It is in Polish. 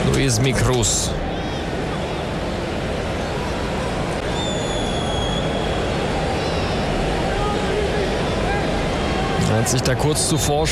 Tu ist Mikrus. Er hat sich da kurz zuvor